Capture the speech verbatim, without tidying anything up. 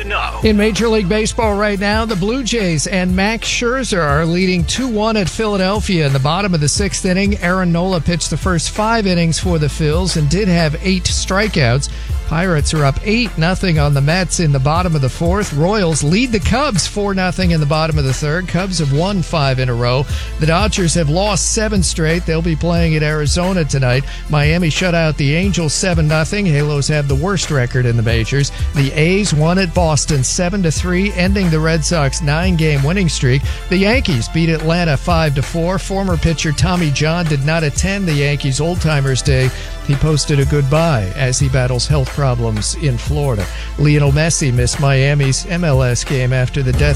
know. In Major League Baseball right now, the Blue Jays and Max Scherzer are leading two one at Philadelphia. In the bottom of the sixth inning, Aaron Nola pitched the first five innings for the Phils and did have eight strikeouts. Pirates are up eight nothing on the Mets in the bottom of the fourth. Royals lead the Cubs four nothing in the bottom of the third. Cubs have won five in a row. The Dodgers have lost seven straight. They'll be playing at Arizona tonight. Miami shut out the Angels seven nothing. Halos have the worst record in the majors. The A's won at Boston seven to three, ending the Red Sox nine-game winning streak. The Yankees beat Atlanta five to four. Former pitcher Tommy John did not attend the Yankees Old Timers Day. He posted a goodbye as he battles health problems in Florida. Lionel Messi missed Miami's M L S game after the death